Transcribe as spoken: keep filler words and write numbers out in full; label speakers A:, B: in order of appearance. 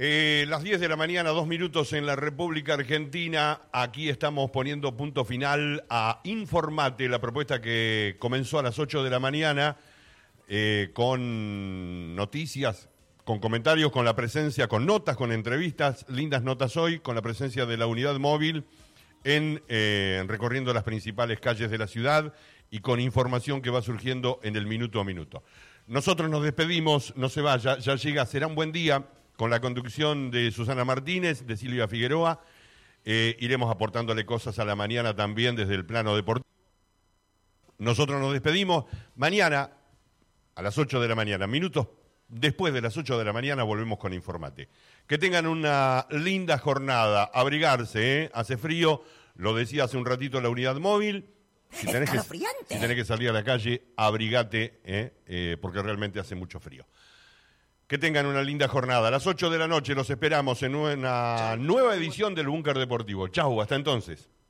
A: Eh, las diez de la mañana, dos minutos en la República Argentina. Aquí estamos poniendo punto final a Informate, la propuesta que comenzó a las ocho de la mañana, eh, con noticias, con comentarios, con la presencia, con notas, con entrevistas, lindas notas hoy, con la presencia de la unidad móvil en eh, recorriendo las principales calles de la ciudad y con información que va surgiendo en el minuto a minuto. Nosotros nos despedimos, no se vaya, ya llega, será un buen día, con la conducción de Susana Martínez, de Silvia Figueroa. Eh, iremos aportándole cosas a la mañana también desde el plano deportivo. Nosotros nos despedimos. Mañana, a las ocho de la mañana, minutos después de las ocho de la mañana, volvemos con Informate. Que tengan una linda jornada. Abrigarse, ¿eh? Hace frío, lo decía hace un ratito la unidad móvil. Si tenés, que, si tenés que salir a la calle, abrigate, ¿eh? Eh, porque realmente hace mucho frío. Que tengan una linda jornada. A las ocho de la noche los esperamos en una nueva edición del Búnker Deportivo. Chau, hasta entonces.